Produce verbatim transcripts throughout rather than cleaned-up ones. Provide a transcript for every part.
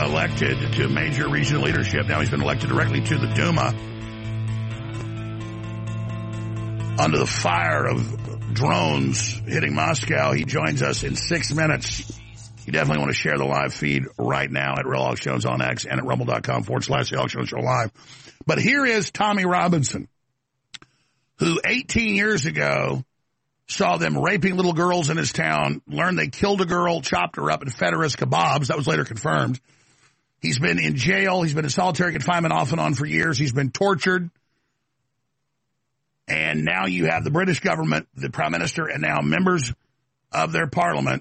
elected to major regional leadership. Now he's been elected directly to the Duma. Under the fire of drones hitting Moscow, he joins us in six minutes. You definitely want to share the live feed right now at Real Alex Jones on X and at rumble.com forward slash the Alex Jones Show Live. But here is Tommy Robinson, who eighteen years ago saw them raping little girls in his town, learned they killed a girl, chopped her up, and fed her as kebabs. That was later confirmed. He's been in jail. He's been in solitary confinement off and on for years. He's been tortured. And now you have the British government, the Prime Minister, and now members of their parliament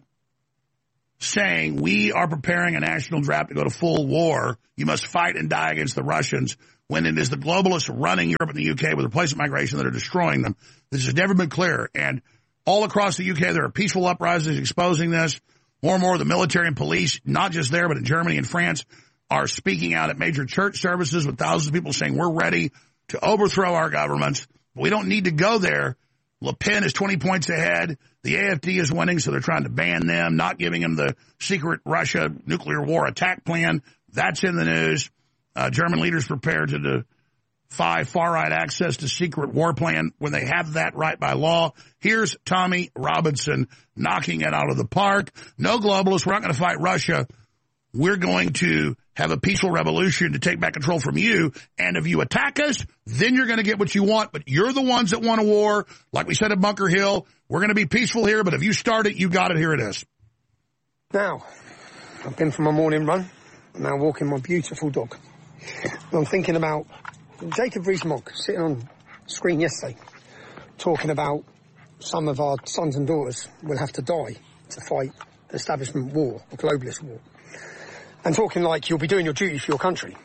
saying, we are preparing a national draft to go to full war. You must fight and die against the Russians, when it is the globalists running Europe and the U K with replacement migration that are destroying them. This has never been clearer. And all across the U K, there are peaceful uprisings exposing this. More and more of the military and police, not just there, but in Germany and France, are speaking out at major church services with thousands of people saying, we're ready to overthrow our governments. We don't need to go there. Le Pen is twenty points ahead. The A F D is winning, so they're trying to ban them, not giving them the secret Russia nuclear war attack plan. That's in the news. Uh, German leaders prepared to defy far-right access to secret war plan when they have that right by law. Here's Tommy Robinson knocking it out of the park. No globalists. We're not going to fight Russia. We're going to have a peaceful revolution to take back control from you. And if you attack us, then you're going to get what you want. But you're the ones that want a war. Like we said at Bunker Hill, we're going to be peaceful here. But if you start it, you got it. Here it is. Now, I've been for my morning run. I'm now walking my beautiful dog. And I'm thinking about Jacob Rees-Mogg sitting on screen yesterday talking about some of our sons and daughters will have to die to fight the establishment war, the globalist war. And talking like you'll be doing your duty for your country.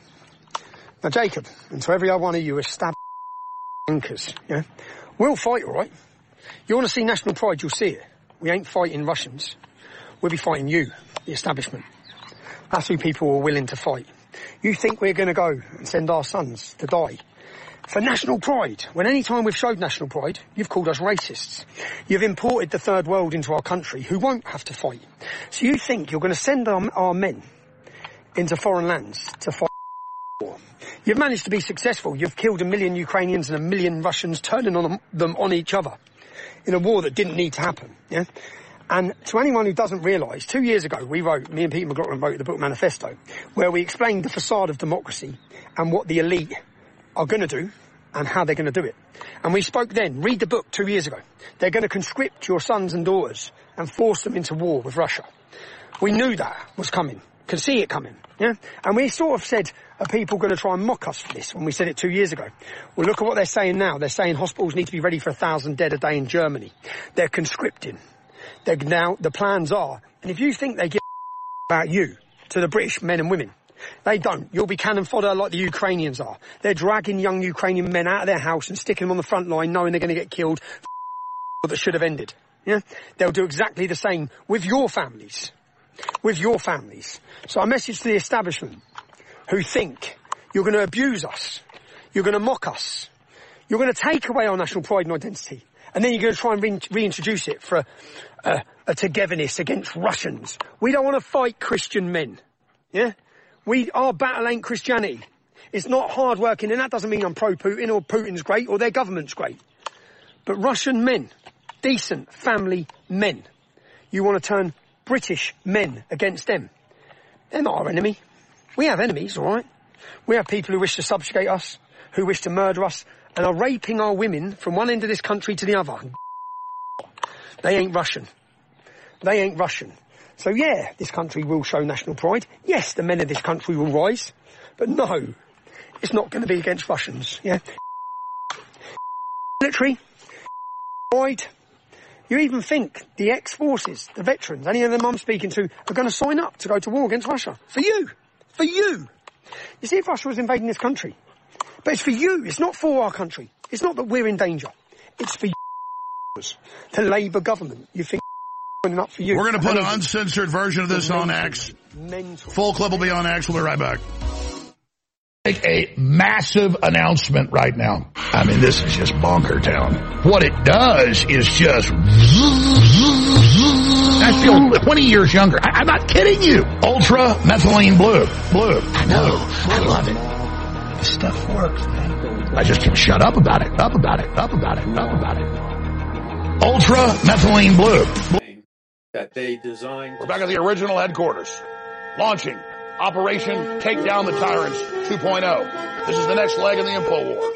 Now, Jacob, and to every other one of you established anchors, yeah, we'll fight, all right? You want to see national pride, you'll see it. We ain't fighting Russians. We'll be fighting you, the establishment. That's who people are willing to fight. You think we're going to go and send our sons to die for national pride, when any time we've showed national pride, you've called us racists. You've imported the third world into our country who won't have to fight. So you think you're going to send our, our men into foreign lands to fight war. You've managed to be successful. You've killed a million Ukrainians and a million Russians, turning on them on each other in a war that didn't need to happen. Yeah. And to anyone who doesn't realise, two years ago we wrote, me and Peter McLaughlin wrote the book Manifesto, where we explained the facade of democracy and what the elite are going to do and how they're going to do it. And we spoke then, read the book two years ago. They're going to conscript your sons and daughters and force them into war with Russia. We knew that was coming. Could see it coming, yeah? And we sort of said, are people going to try and mock us for this when we said it two years ago? Well, look at what they're saying now. They're saying hospitals need to be ready for a thousand dead a day in Germany. They're conscripting. They're now, the plans are, and if you think they give about you to the British men and women, they don't. You'll be cannon fodder like the Ukrainians are. They're dragging young Ukrainian men out of their house and sticking them on the front line knowing they're going to get killed for that should have ended, yeah? They'll do exactly the same with your families. With your families. So our message to the establishment who think you're going to abuse us, you're going to mock us, you're going to take away our national pride and identity, and then you're going to try and re- reintroduce it for a, a, a togetherness against Russians. We don't want to fight Christian men. Yeah? We, our battle ain't Christianity. It's not hard working, and that doesn't mean I'm pro-Putin or Putin's great or their government's great. But Russian men, decent family men, you want to turn British men against them. They're not our enemy. We have enemies, all right? We have people who wish to subjugate us, who wish to murder us, and are raping our women from one end of this country to the other. They ain't Russian. They ain't Russian. So yeah, this country will show national pride. Yes, the men of this country will rise. But no, it's not going to be against Russians, yeah? Military, pride. You even think the ex-forces, the veterans, any of them I'm speaking to, are going to sign up to go to war against Russia. For you. For you. You see, if Russia was invading this country, but it's for you. It's not for our country. It's not that we're in danger. It's for you. The Labour government. You think signing up for you. We're going to put an uncensored version of this on X. Full clip will be on X. We'll be right back. Make a massive announcement right now. I mean, this is just bonker town. What it does is just I feel twenty years younger. I, I'm not kidding you. Ultra methylene blue. Blue. I know. I love it. This stuff works, man. I just can't shut up about it. Up about it. Up about it. Up about it. Ultra methylene blue. That they designed. We're back at the original headquarters. Launching Operation Take Down the Tyrants two point oh. This is the next leg in the info war.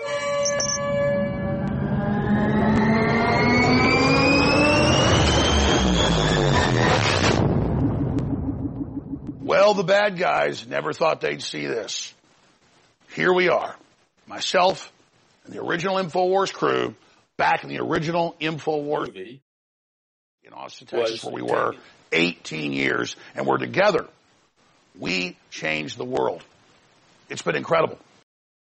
Well, the bad guys never thought they'd see this. Here we are. Myself and the original InfoWars crew back in the original InfoWars movie in Austin, Texas, where we were eighteen years, and we're together. We changed the world. It's been incredible.